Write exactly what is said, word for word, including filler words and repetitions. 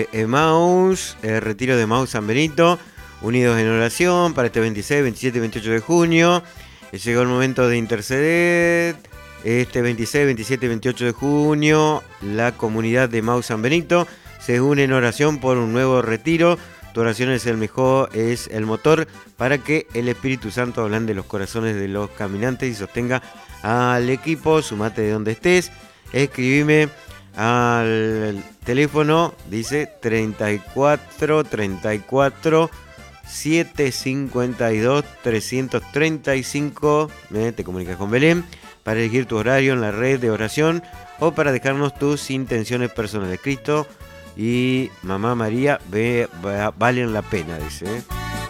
Emaús, el retiro de Emaús San Benito, unidos en oración para este veintiséis, veintisiete y veintiocho de junio. Llegó el momento de interceder. Este veintiséis, veintisiete y veintiocho de junio, la comunidad de Emaús San Benito se une en oración por un nuevo retiro. Tu oración es el mejor, es el motor para que el Espíritu Santo ablande los corazones de los caminantes y sostenga al equipo. Sumate de donde estés. Escribime al teléfono, dice treinta y cuatro, treinta y cuatro, setecientos cincuenta y dos, trescientos treinta y cinco. ¿eh? Te comunicas con Belén para elegir tu horario en la red de oración o para dejarnos tus intenciones personales. Cristo y Mamá María ve, va, valen la pena, dice. ¿eh?